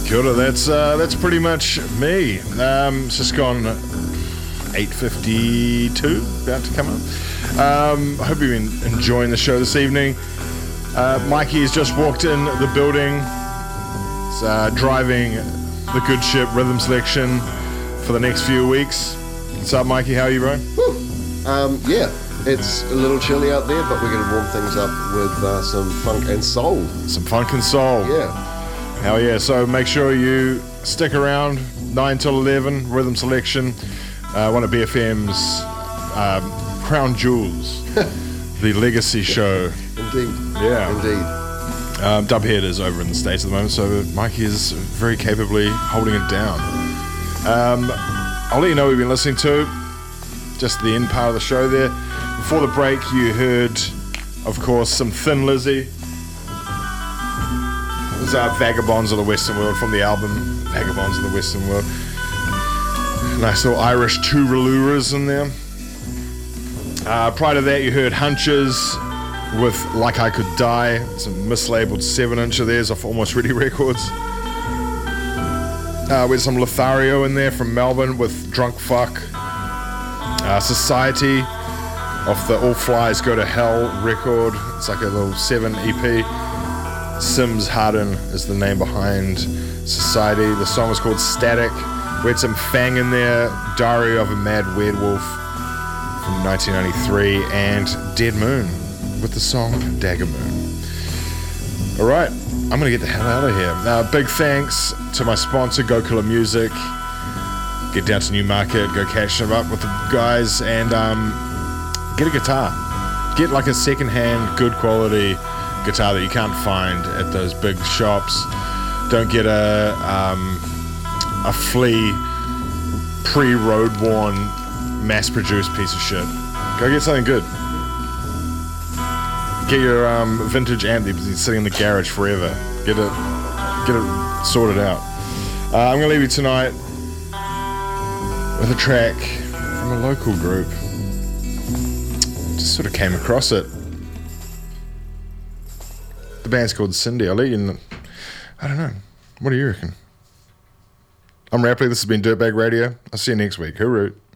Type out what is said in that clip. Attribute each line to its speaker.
Speaker 1: Kia ora, that's pretty much me. It's just gone 8:52, about to come up. I hope you've been enjoying the show this evening. Mikey's just walked in the building. He's driving the good ship Rhythm Selection for the next few weeks. What's up, Mikey? How are you, bro?
Speaker 2: Yeah, it's a little chilly out there, but we're going to warm things up with some funk and soul.
Speaker 1: Some funk and soul.
Speaker 2: Yeah.
Speaker 1: Hell yeah. So make sure you stick around 9 till 11, Rhythm Selection. One of BFM's crown jewels, the Legacy Show.
Speaker 2: Indeed.
Speaker 1: Yeah.
Speaker 2: Indeed.
Speaker 1: Dubhead is over in the States at the moment, so Mikey is very capably holding it down. I'll let you know what we've been listening to, just the end part of the show there. Before the break, you heard, of course, some Thin Lizzy. It was Vagabonds of the Western World from the album Vagabonds of the Western World. Nice little Irish two-reluras in there. Prior to that, you heard Hunches with Like I Could Die, some mislabeled 7-inch of theirs off Almost Ready Records. With some Lothario in there from Melbourne with Drunk Fuck. Society off the All Flies Go to Hell record. It's like a little 7 EP. Sims Harden is the name behind Society. The song was called Static. We had some Fang in there, Diary of a Mad Werewolf from 1993, and Dead Moon with the song Dagger Moon. Alright, I'm going to get the hell out of here. Big thanks to my sponsor, Go Killer Music. Get down to Newmarket, go catch them up with the guys, and get a guitar. Get like a second-hand, good quality guitar that you can't find at those big shops. Don't get a flea pre-road worn mass-produced piece of shit. Go get something good. Get your vintage amp that's been sitting in the garage forever. Get it sorted out. I'm gonna leave you tonight with a track from a local group. Just sort of came across it. The band's called Cindy. I'll let you know. I don't know. What do you reckon? I'm Rapley. This has been Dirtbag Radio. I'll see you next week. Hooroo.